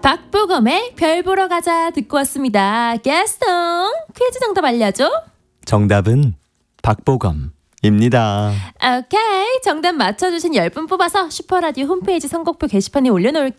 박보검의 별 보러 가자 듣고 왔습니다. 게스통 퀴즈 정답 알려줘. 정답은 박보검입니다. 오케이, 정답 맞춰주신 10분 뽑아서 슈퍼라디오 홈페이지 선곡표 게시판에 올려놓을게요.